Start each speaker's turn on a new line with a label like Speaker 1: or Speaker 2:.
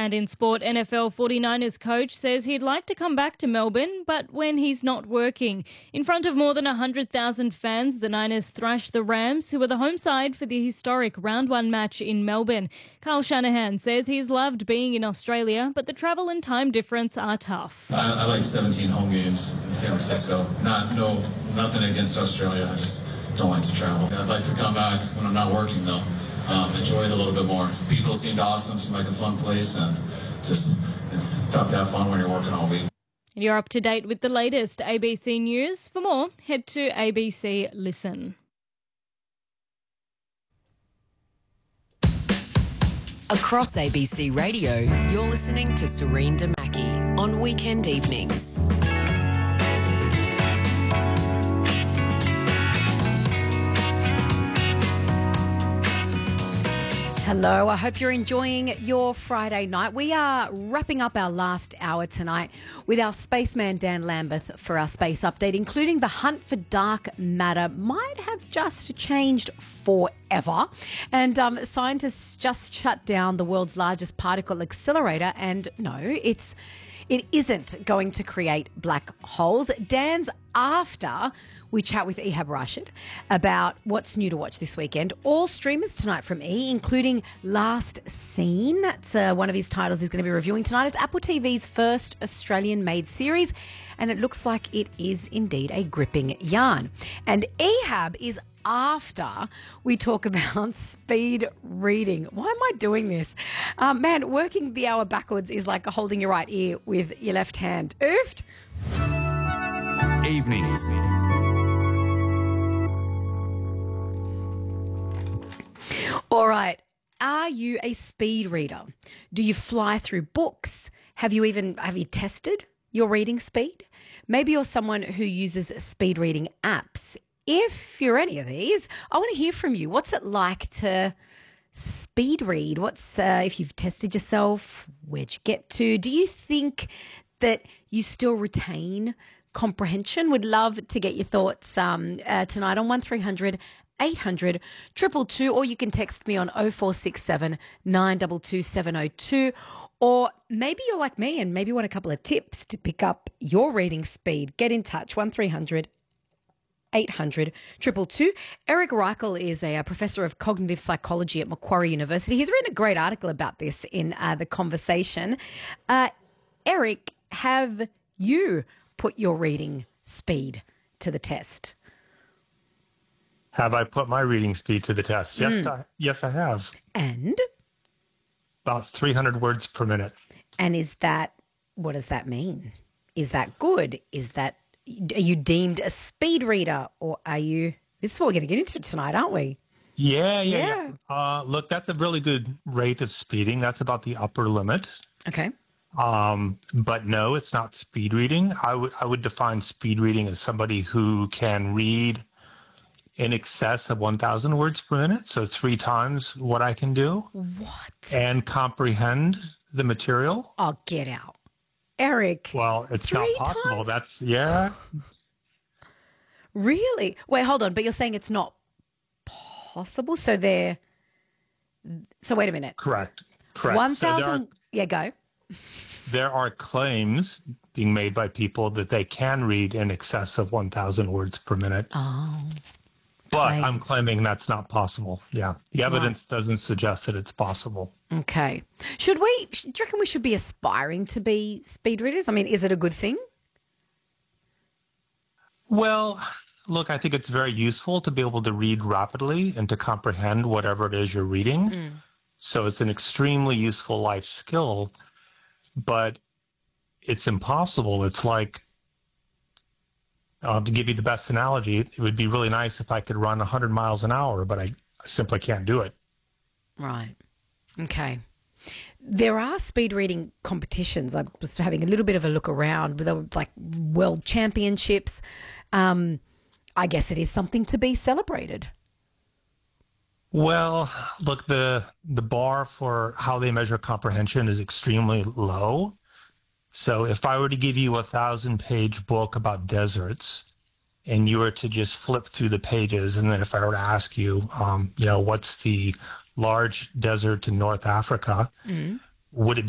Speaker 1: And in sport, NFL 49ers coach says he'd like to come back to Melbourne, but when he's not working. In front of more than 100,000 fans, the Niners thrashed the Rams, who were the home side for the historic Round 1 match in Melbourne. Kyle Shanahan says he's loved being in Australia, but the travel and time difference are tough.
Speaker 2: I like 17 home games in San Francisco. Nothing against Australia. I just don't like to travel. I'd like to come back when I'm not working, though. Enjoy it a little bit more. People seemed awesome, seemed like a fun place, and just it's tough to have fun when you're working all week.
Speaker 1: You're up to date with the latest ABC News. For more, head to ABC Listen.
Speaker 3: Across ABC Radio, you're listening to Serene Damaki on weekend evenings.
Speaker 4: Hello, I hope you're enjoying your Friday night. We are wrapping up our last hour tonight with our spaceman Dan Lambeth for our space update, including the hunt for dark matter might have just changed forever. And scientists just shut down the world's largest particle accelerator, and no, it isn't going to create black holes. Dan's after we chat with Ehab Rashid about what's new to watch this weekend. All streamers tonight from E, including Last Seen. That's one of his titles he's going to be reviewing tonight. It's Apple TV's first Australian-made series, and it looks like it is indeed a gripping yarn. And Ehab is after we talk about speed reading. Why am I doing this? Man, working the hour backwards is like holding your right ear with your left hand. Oofed.
Speaker 5: Evenings.
Speaker 4: All right. Are you a speed reader? Do you fly through books? Have you tested your reading speed? Maybe you're someone who uses speed reading apps. If you're any of these, I want to hear from you. What's it like to speed read? If you've tested yourself, where'd you get to? Do you think that you still retain comprehension? Would love to get your thoughts tonight on 1300 800 222, or you can text me on 0467 922 702. Or maybe you're like me and maybe want a couple of tips to pick up your reading speed. Get in touch, 1300 800 222. Eric Reichel is a professor of cognitive psychology at Macquarie University. He's written a great article about this in The Conversation. Eric, have you put your reading speed to the test?
Speaker 6: Have I put my reading speed to the test? Yes, I have.
Speaker 4: And?
Speaker 6: About 300 words per minute.
Speaker 4: And what does that mean? Is that good? Are you deemed a speed reader, or this is what we're going to get into tonight, aren't we?
Speaker 6: Yeah. Look, that's a really good rate of speeding. That's about the upper limit.
Speaker 4: Okay.
Speaker 6: But no, it's not speed reading. I would define speed reading as somebody who can read in excess of 1,000 words per minute, so 3 times what I can do.
Speaker 4: What?
Speaker 6: And comprehend the material.
Speaker 4: Oh, get out. Eric.
Speaker 6: Well, it's not possible.
Speaker 4: Times? Really? Wait, hold on. But you're saying it's not possible? So wait a minute.
Speaker 6: Correct.
Speaker 4: 1,000. Go.
Speaker 6: There are claims being made by people that they can read in excess of 1,000 words per minute.
Speaker 4: Oh.
Speaker 6: But
Speaker 4: Claims.
Speaker 6: I'm claiming that's not possible. Yeah. The evidence doesn't suggest that it's possible.
Speaker 4: Okay. Do you reckon we should be aspiring to be speed readers? I mean, is it a good thing?
Speaker 6: Well, look, I think it's very useful to be able to read rapidly and to comprehend whatever it is you're reading. So it's an extremely useful life skill, but it's impossible. It's like, to give you the best analogy, it would be really nice if I could run 100 miles an hour, but I simply can't do it.
Speaker 4: Right. Okay. There are speed reading competitions. I was having a little bit of a look around. There were like world championships. I guess it is something to be celebrated.
Speaker 6: Well, look, the bar for how they measure comprehension is extremely low. So if I were to give you a 1,000-page book about deserts and you were to just flip through the pages, and then if I were to ask you, what's the large desert in North Africa, would it